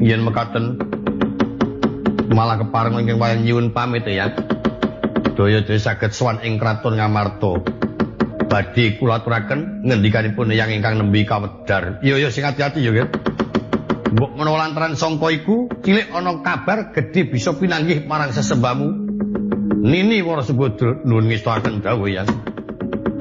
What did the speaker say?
yen mekaten malah kepareng ingkang wayah nyuwun pamit ya. Daya-daya saged sowan ing kraton Ngamarta. Badhe kula aturaken ngendikanipun yang ingkang nembe kawedar. Iya sing ati-ati ya, Ger. Mbok menawa lantaran sangka iku cilik ana kabar gedhe bisa pinanggih marang sesembahmu. Nini Warasubadra nuwun ngestoaken dawuh ya.